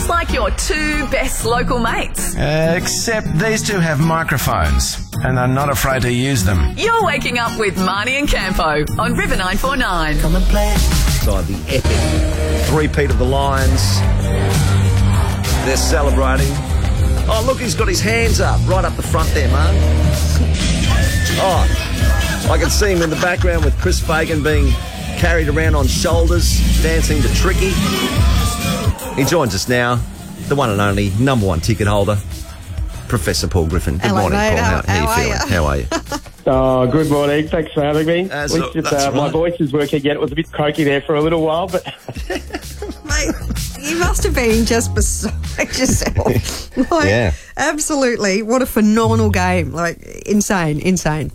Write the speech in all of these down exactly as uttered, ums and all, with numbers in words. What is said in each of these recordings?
just like your two best local mates. Uh, except these two have microphones and are not afraid to use them. You're waking up with Marnie and Campo on River nine four nine. Come and play. God, the epic three-peat of the Lions. They're celebrating. Oh, look, he's got his hands up, right up the front there, man. Oh, I can see him in the background with Chris Fagan being carried around on shoulders, dancing to Tricky. He joins us now, the one and only number one ticket holder, Professor Paul Griffin. Good Hello, morning, mate. Paul. How, How- how, how you are feeling? How are you? Oh, good morning. Thanks for having me. That's At least a- it's, that's uh, My right. voice is working again. It was a bit croaky there for a little while, but Mate, you must have been just beside yourself. Like, Yeah. absolutely. What a phenomenal game. Like, insane, insane.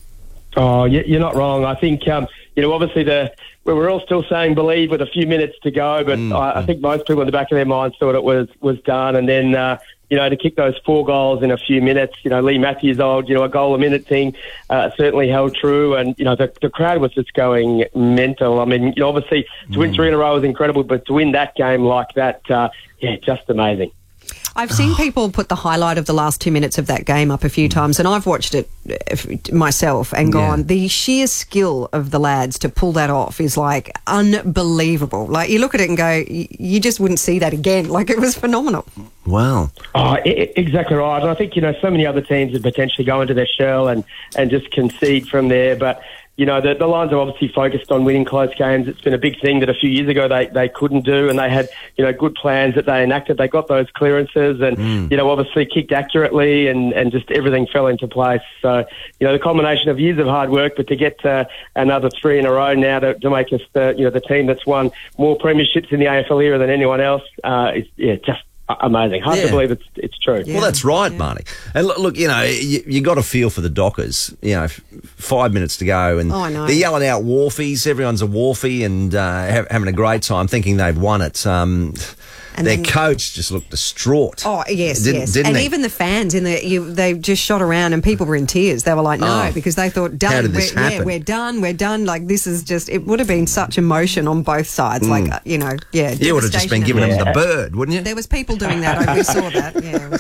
oh, you- you're not wrong. I think um, you know, obviously the we were all still saying believe with a few minutes to go, but Mm, I, I think most people in the back of their minds thought it was was done, and then. Uh, You know, to kick those four goals in a few minutes, you know, Lee Matthews' old, you know, a goal a minute thing uh, certainly held true. And, you know, the, the crowd was just going mental. I mean, you know, obviously to win three in a row was incredible, but to win that game like that, uh, yeah, just amazing. I've seen people put the highlight of the last two minutes of that game up a few times, and I've watched it uh, myself and gone, Yeah. the sheer skill of the lads to pull that off is like unbelievable. Like, you look at it and go, y- you just wouldn't see that again. Like, it was phenomenal. Wow. Oh, I- I- exactly right. And I think, you know, so many other teams would potentially go into their shell and, and just concede from there. But, you know, the, the Lions are obviously focused on winning close games. It's been a big thing that a few years ago they, they couldn't do, and they had, you know, good plans that they enacted. They got those clearances and, you know, obviously kicked accurately, and, and just everything fell into place. So, you know, the combination of years of hard work, but to get uh, another three in a row now to, to make us, the, you know, the team that's won more premierships in the A F L era than anyone else, uh, is, yeah, just amazing. Hard Yeah. to believe it's it's true. Yeah. Well, that's right, yeah. Marnie. And look, look, you know, you, you got to feel for the Dockers. You know, f- five minutes to go, and Oh, I know. they're yelling out Wharfies. Everyone's a Wharfie and uh, ha- having a great time, thinking they've won it. Um, And their then- coach just looked distraught. Oh, yes, didn't, yes. Didn't and he? even the fans, in the you, they just shot around and people were in tears. They were like, no, Oh. because they thought, done. How did this we're, yeah, happen? we're done, we're done. Like, this is just, it would have been such emotion on both sides. Like, uh, you know, yeah. you would have just been devastation giving and- them the bird, wouldn't you? There was people doing that. I we saw that. Yeah. It was